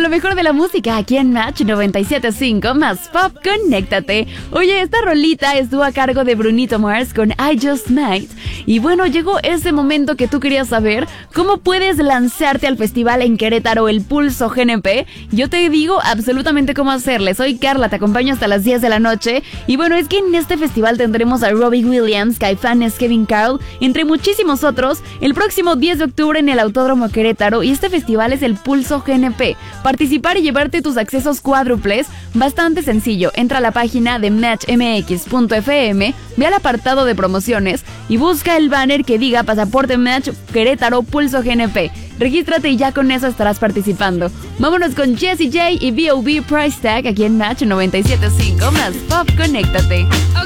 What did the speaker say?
lo mejor de la música aquí en Match 97.5 más Pop, conéctate. Oye, esta rolita estuvo a cargo de Brunito Mars con I Just Might. Y bueno, llegó ese momento que tú querías saber, ¿cómo puedes lanzarte al festival en Querétaro, el Pulso GNP? Yo te digo absolutamente cómo hacerle. Soy Carla, te acompaño hasta las 10 de la noche. Y bueno, es que en este festival tendremos a Robbie Williams, Caifanes, Kevin Carl, entre muchísimos otros, el próximo 10 de octubre en el Autódromo Querétaro. Y este festival es el Pulso GNP. Participar y llevarte tus accesos cuádruples, bastante sencillo. Entra a la página de matchmx.fm, ve al apartado de promociones y busca el banner que diga Pasaporte Match Querétaro Pulso GNP. Regístrate y ya con eso estarás participando. Vámonos con Jessie J y B.O.B. Price Tag aquí en Match 97.5 más Pop, conéctate.